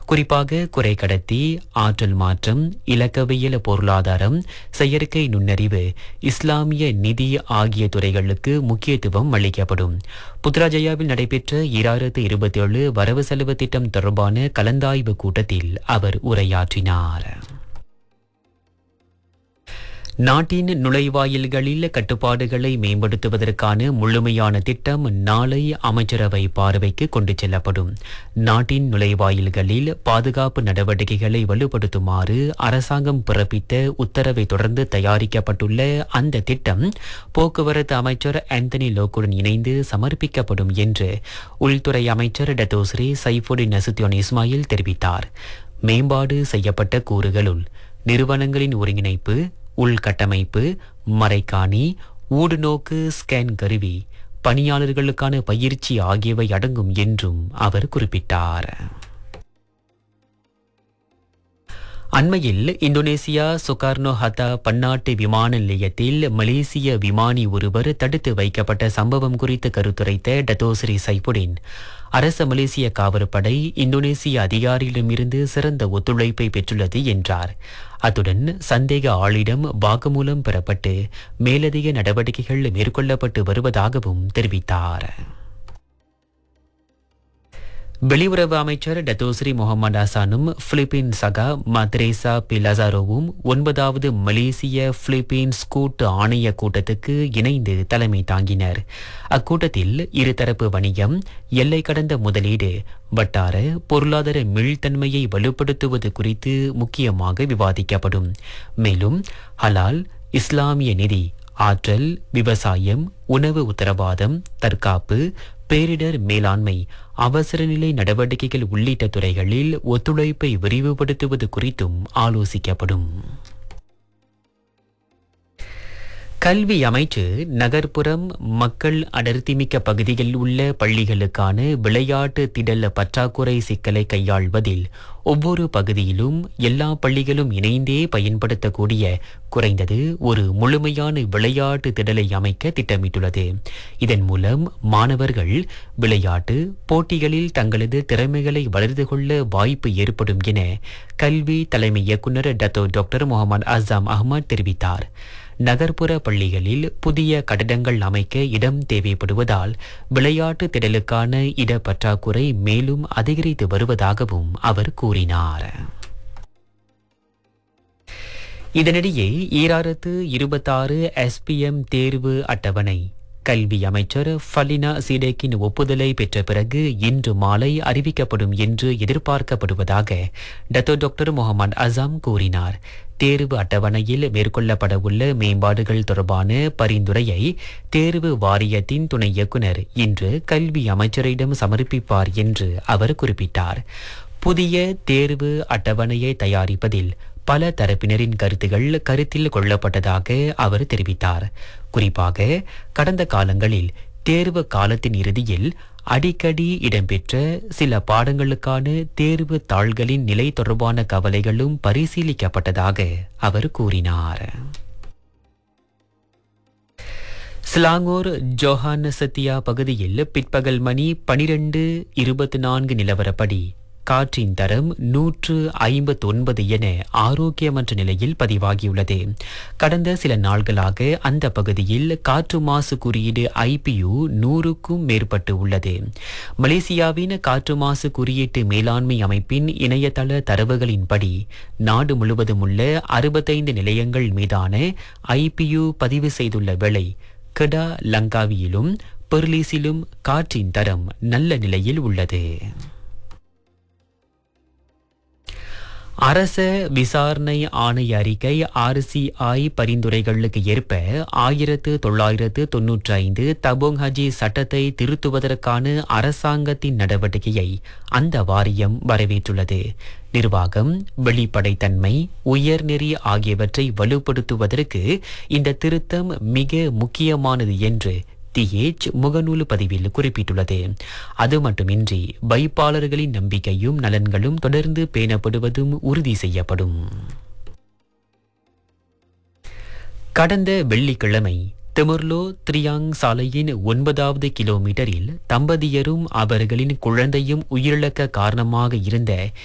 குறிப்பாக குறைக்கடத்தி, ஆற்றல் மாற்றம், இலக்கவியல் பொருளாதாரம், செயற்கை நுண்ணறிவு, இஸ்லாமிய நிதி ஆகிய துறைகளுக்கு முக்கியத்துவம் அளிக்கப்படும். புத்ராஜயாவில் நடைபெற்ற 2027 வரவு செலவு திட்டம் தொடர்பான கலந்தாய்வு கூட்டத்தில் அவர் உரையாற்றினார். நாட்டின் நுழைவாயில்களில் கட்டுப்பாடுகளை மேம்படுத்துவதற்கான முழுமையான திட்டம் நாளை அமைச்சரவை பார்வைக்கு கொண்டு செல்லப்படும். நாட்டின் நுழைவாயில்களில் பாதுகாப்பு நடவடிக்கைகளை வலுப்படுத்துமாறு அரசாங்கம் பிறப்பித்த உத்தரவை தொடர்ந்து தயாரிக்கப்பட்டுள்ள அந்த திட்டம் போக்குவரத்து அமைச்சர் ஆந்தனி லோக்குடன் இணைந்து சமர்ப்பிக்கப்படும் என்று உள்துறை அமைச்சர் டத்தோஸ்ரீ சைஃபுடின் நசுத்தியோன் இஸ்மாயில் தெரிவித்தார். மேம்பாடு செய்யப்பட்ட கூறுகளுள் நிறுவனங்களின் ஒருங்கிணைப்பு, உள்கட்டமைப்பு, மறைக்காணி, ஊடுநோக்கு ஸ்கேன் கருவி, பணியாளர்களுக்கான பயிற்சி ஆகியவை அடங்கும் என்றும் அவர் குறிப்பிட்டார். அண்மையில் இந்தோனேசியா சுகார்னோ ஹத்தா பன்னாட்டு விமான நிலையத்தில் மலேசிய விமானி ஒருவர் தடுத்து வைக்கப்பட்ட சம்பவம் குறித்து கருத்துரைத்த டத்தோஸ்ரீ சைஃபுடின், அரச மலேசிய காவற்படை இந்தோனேசிய அதிகாரியிடமிருந்து சிறந்த ஒத்துழைப்பை பெற்றுள்ளது என்றார். அத்துடன் சந்தேக ஆளிடம் வாக்குமூலம் பெறப்பட்டு மேலதிக நடவடிக்கைகள் மேற்கொள்ளப்பட்டு வருவதாகவும் தெரிவித்தார். வெளியுறவு அமைச்சர் டத்தோஸ்ரீ முகமது ஹசானும் பிலிப்பீன் சகா மத்ரேசா பிலசாரோவும் 9வது மலேசிய பிலிப்பீன்ஸ் கூட்டு ஆணைய கூட்டத்துக்கு இணைந்து தலைமை தாங்கினர். அக்கூட்டத்தில் இருதரப்பு வணிகம், எல்லை கடந்த முதலீடு, வட்டார பொருளாதார மீள்தன்மையை வலுப்படுத்துவது குறித்து முக்கியமாக விவாதிக்கப்படும். மேலும் ஹலால், இஸ்லாமிய நிதி, ஆற்றல், விவசாயம், உணவு உத்தரவாதம், தற்காப்பு, பேரிடர் மேலாண்மை, அவசரநிலை நடவடிக்கைகள் உள்ளிட்ட துறைகளில் ஒத்துழைப்பை விரிவுபடுத்துவது குறித்தும் ஆலோசிக்கப்படும். கல்வி அமைச்சு நகர்ப்புறம், மக்கள் அடர்த்திமிக்க பகுதிகளில் உள்ள பள்ளிகளுக்கான விளையாட்டு திடல் பற்றாக்குறை சிக்கலை கையாள்வதில் ஒவ்வொரு பகுதியிலும் எல்லா பள்ளிகளும் இணைந்தே பயன்படுத்தக்கூடிய குறைந்தது ஒரு முழுமையான விளையாட்டு திடலை அமைக்க திட்டமிட்டுள்ளது. இதன் மூலம் மாணவர்கள் விளையாட்டு போட்டிகளில் தங்களது திறமைகளை வளர்த்து கொள்ள வாய்ப்பு ஏற்படும் என கல்வி தலைமை இயக்குநர் டாக்டர் முகமது அசாம் அஹ்மத் தெரிவித்தார். நகர்ப்புற பள்ளிகளில் புதிய கட்டடங்கள் அமைக்க இடம் தேவைப்படுவதால் விளையாட்டு திடலுக்கான இட பற்றாக்குறை மேலும் அதிகரித்து வருவதாகவும் அவர் கூறினார். இதனிடையே 2026 SPM தேர்வு அட்டவணை கல்வி அமைச்சர் ஃபலினா சீடேக்கின் ஒப்புதலை பெற்ற பிறகு இன்று மாலை அறிவிக்கப்படும் என்று எதிர்பார்க்கப்படுவதாக டாக்டர் முகமது அசாம் கூறினார். தேர்வு அட்டவணையில் மேற்கொள்ளப்படவுள்ள மேம்பாடுகள் தொடர்பான பரிந்துரையை தேர்வு வாரியத்தின் துணை இயக்குநர் இன்று கல்வி அமைச்சரிடம் சமர்ப்பிப்பார் என்று அவர் குறிப்பிட்டார். புதிய தேர்வு அட்டவணையை தயாரிப்பதில் பல தரப்பினரின் கருத்துகள் கருத்தில் கொள்ளப்பட்டதாக அவர் தெரிவித்தார். குறிப்பாக கடந்த காலங்களில் தேர்வு காலத்தின் இறுதியில் அடிக்கடி இடம்பெற்ற சில பாடங்களுக்கான தேர்வு தாள்களின் நிலை தொடர்பான கவலைகளும் பரிசீலிக்கப்பட்டதாக அவர் கூறினார். ஸ்லாங்கூர் ஜோஹானசத்தியா பகுதியில் பிற்பகல் மணி 12:24 நிலவரப்படி காற்றின் தரம் 159 என ஆரோக்கியமற்ற நிலையில் பதிவாகியுள்ளது. கடந்த சில நாள்களாக அந்த பகுதியில் காற்று மாசு குறியீடு IPU 100க்கும் மேற்பட்டு உள்ளது. மலேசியாவின் காற்று மாசு குறியீட்டு மேலாண்மை அமைப்பின் இணையதள தரவுகளின்படி நாடு முழுவதும் உள்ள 65 நிலையங்கள் மீதான IPU பதிவு செய்துள்ள வேளை கடா லங்காவியிலும் பெர்லிஸிலும் காற்றின் தரம் நல்ல நிலையில் உள்ளது. அரச விசாரணை ஆணைய அறிக்கை RCI பரிந்துரைகளுக்கு ஏற்ப 1995 தபோங் ஹஜி சட்டத்தை திருத்துவதற்கான அரசாங்கத்தின் நடவடிக்கையை அந்த வாரியம் வரவேற்றுள்ளது. நிர்வாகம், வெளிப்படைத்தன்மை, உயர்நெறி ஆகியவற்றை வலுப்படுத்துவதற்கு இந்த திருத்தம் மிக முக்கியமானது என்று முகநூல் பதிவில் குறிப்பிட்டுள்ளது. அது மட்டுமின்றி வைப்பாளர்களின் நம்பிக்கையும் நலன்களும் தொடர்ந்து பேணப்படுவதும் உறுதி செய்யப்படும். கடந்த வெள்ளிக்கிழமை திமுர்லோ த்ரியாங் சாலையின் 9வது கிலோமீட்டரில் தம்பதியரும் அவர்களின் குழந்தையும் உயிரிழக்க காரணமாக இருந்த